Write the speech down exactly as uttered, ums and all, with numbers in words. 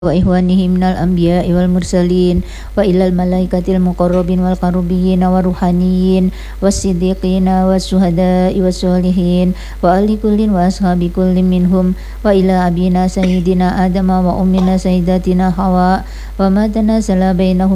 وإخوانه من الأنبياء والمرسلين وإلى الملائكة المقربين والقربيين والروحانيين والصديقين والشهداء والصالحين وآل كل وأصحاب كل منهم وإلى أبينا سيدنا آدم وأمنا سيدتنا حواء وما تنازل بينهم